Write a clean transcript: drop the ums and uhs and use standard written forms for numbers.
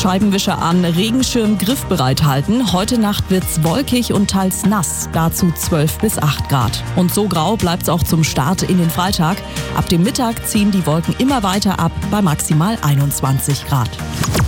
Scheibenwischer an, Regenschirm griffbereit halten. Heute Nacht wird's wolkig und teils nass, dazu 12 bis 8 Grad. Und so grau bleibt's auch zum Start in den Freitag. Ab dem Mittag ziehen die Wolken immer weiter ab bei maximal 21 Grad.